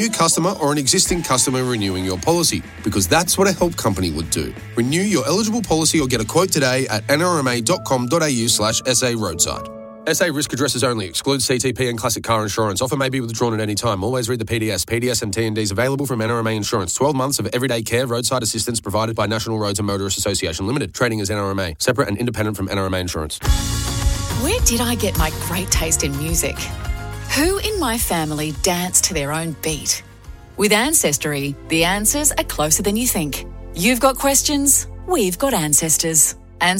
New customer or an existing customer renewing your policy, because that's what a help company would do. Renew your eligible policy or get a quote today at nrma.com.au/SA roadside. SA risk addresses only. Excludes CTP and classic car insurance. Offer may be withdrawn at any time. Always read the PDS. PDS and T&Ds available from NRMA Insurance. 12 months of everyday care, roadside assistance provided by National Roads and Motorists Association Limited. Trading as NRMA. Separate and independent from NRMA Insurance. Where did I get my great taste in music? Who in my family danced to their own beat? With Ancestry, the answers are closer than you think. You've got questions, we've got ancestors.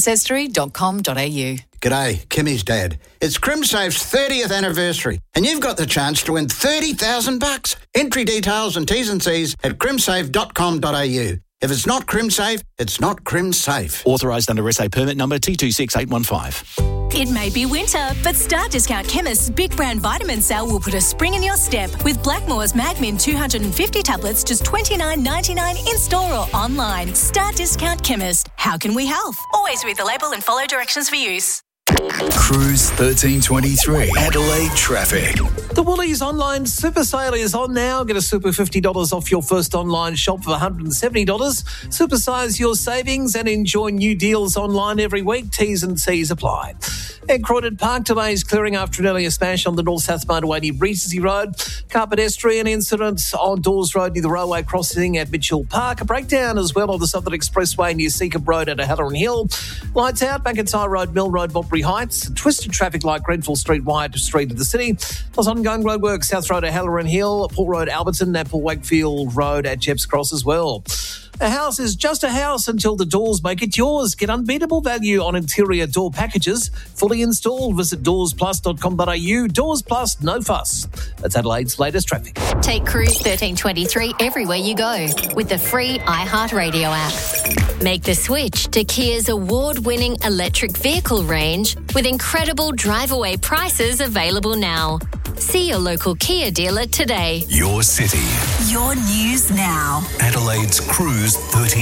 Ancestry.com.au. G'day, Kimmy's dad. It's CrimSafe's 30th anniversary, and you've got the chance to win $30,000. Entry details and T's and C's at crimsafe.com.au. If it's not CrimSafe, it's not CrimSafe. Authorised under SA permit number T26815. It may be winter, but Star Discount Chemist's Big Brand Vitamin Sale will put a spring in your step with Blackmore's Magmin 250 tablets just $29.99 in store or online. Star Discount Chemist. How can we help? Always read the label and follow directions for use. Cruise 1323. Adelaide traffic. The Woolies online super sale is on now. Get a super $50 off your first online shop for $170. Supersize your savings and enjoy new deals online every week. T's and C's apply. At Croydon Park, delays clearing after an earlier smash on the north-south motorway near Regency Road. Car pedestrian incident on Dawes Road near the railway crossing at Mitchell Park. A breakdown as well on the Southern Expressway near Seacombe Road at Halloran Hill. Lights out, McIntyre Road, Mill Road, Botbury Heights. Twisted traffic like Grenfell Street, Wyatt Street of the city. Plus ongoing roadwork, South Road at Halloran Hill, Port Road, Alberton, Napple, Wakefield Road at Jeps Cross as well. A house is just a house until the doors make it yours. Get unbeatable value on interior door packages. Fully installed. Visit doorsplus.com.au. Doors Plus, no fuss. That's Adelaide's latest traffic. Take Cruise 1323 everywhere you go with the free iHeartRadio app. Make the switch to Kia's award-winning electric vehicle range with incredible drive-away prices available now. See your local Kia dealer today. Your city. Your news now. Adelaide's Cruise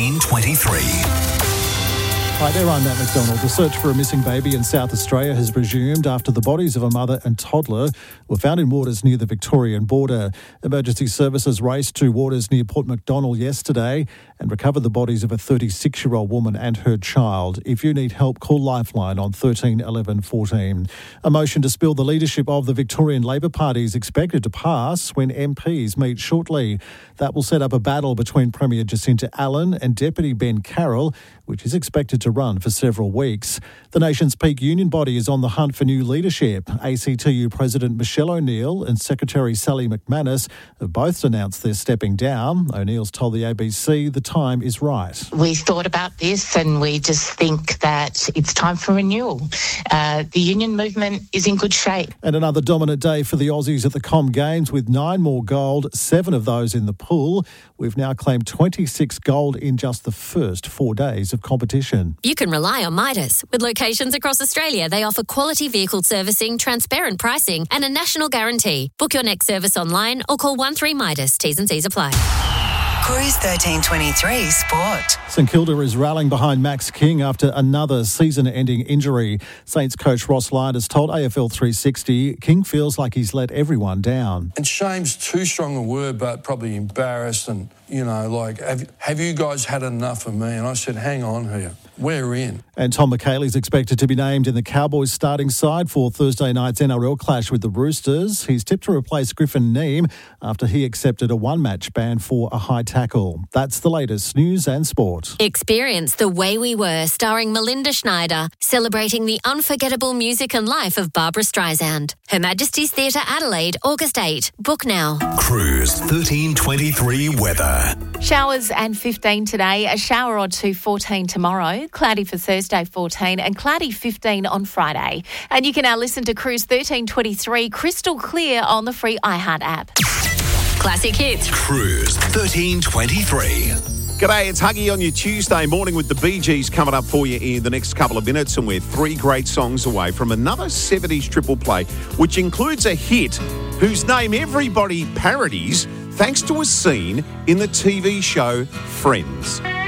1323. Hi there, I'm Matt McDonald. The search for a missing baby in South Australia has resumed after the bodies of a mother and toddler were found in waters near the Victorian border. Emergency services raced to waters near Port Macdonald yesterday and recovered the bodies of a 36-year-old woman and her child. If you need help, call Lifeline on 13 11 14. A motion to spill the leadership of the Victorian Labor Party is expected to pass when MPs meet shortly. That will set up a battle between Premier Jacinta Allen and Deputy Ben Carroll, which is expected to run for several weeks. The nation's peak union body is on the hunt for new leadership. ACTU President Michelle O'Neill and Secretary Sally McManus have both announced they're stepping down. O'Neill's told the ABC the time is right. We thought about this and we just think that it's time for renewal. The union movement is in good shape. And another dominant day for the Aussies at the Com Games with 9 more gold, 7 of those in the pool. We've now claimed 26 gold in just the first 4 days of competition. You can rely on Midas. With locations across Australia, they offer quality vehicle servicing, transparent pricing and a national guarantee. Book your next service online or call 13 Midas. T's and C's apply. Cruise 1323 Sport. St Kilda is rallying behind Max King after another season-ending injury. Saints coach Ross Lyon has told AFL 360 King feels like he's let everyone down. And shame's too strong a word, but probably embarrassed and, have you guys had enough of me? And I said, hang on here. We're in. And Tom McHaley's expected to be named in the Cowboys starting side for Thursday night's NRL clash with the Roosters. He's tipped to replace Griffin Neame after he accepted a one-match ban for a high tackle. That's the latest news and sport. Experience The Way We Were, starring Melinda Schneider, celebrating the unforgettable music and life of Barbara Streisand. Her Majesty's Theatre Adelaide, August 8. Book now. Cruise 1323 weather. Showers and 15 today, a shower or two 14 tomorrow, cloudy for Thursday 14 and cloudy 15 on Friday. And you can now listen to Cruise 1323 crystal clear on the free iHeart app. Classic hits. Cruise 1323. G'day, it's Huggy on your Tuesday morning with the Bee Gees coming up for you in the next couple of minutes, and we're 3 great songs away from another 70s triple play, which includes a hit whose name everybody parodies thanks to a scene in the TV show Friends.